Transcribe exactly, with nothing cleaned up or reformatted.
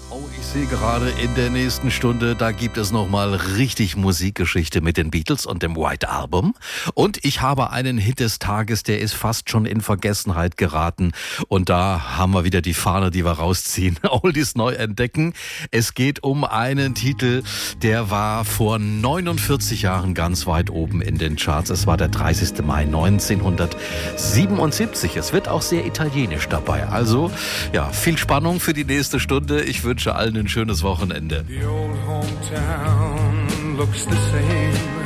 Oh, ich sehe gerade in der nächsten Stunde, da gibt es nochmal richtig Musikgeschichte mit den Beatles und dem White Album. Und ich habe einen Hit des Tages, der ist fast schon in Vergessenheit geraten. Und da haben wir wieder die Fahne, die wir rausziehen. Oldies neu entdecken. Es geht um einen Titel, der war vor neunundvierzig Jahren ganz weit oben in den Charts. Es war der dreißigste Mai neunzehnhundertsiebenundsiebzig. Es wird auch sehr italienisch dabei. Also, ja, viel Spannung für die nächste Stunde. Ich wünsche allen ein schönes Wochenende. The old hometown looks the same.